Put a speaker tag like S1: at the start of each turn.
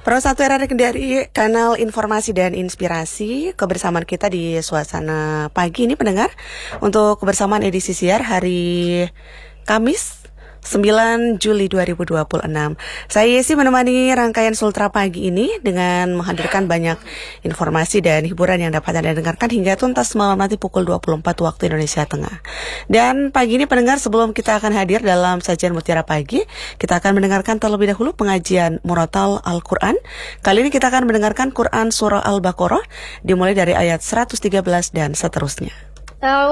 S1: Pro 1 RRI dari kanal informasi dan inspirasi. Kebersamaan kita di suasana pagi ini pendengar, untuk kebersamaan edisi siar hari Kamis 9 Juli 2026. Saya Yesi menemani rangkaian Sultra pagi ini dengan menghadirkan banyak informasi dan hiburan yang dapat Anda dengarkan hingga tuntas malam nanti pukul 24 waktu Indonesia Tengah. Dan pagi ini pendengar, sebelum kita akan hadir dalam sajian Mutiara Pagi, kita akan mendengarkan terlebih dahulu pengajian Murotal Al-Quran. Kali ini kita akan mendengarkan Quran Surah Al-Baqarah dimulai dari ayat 113 dan seterusnya.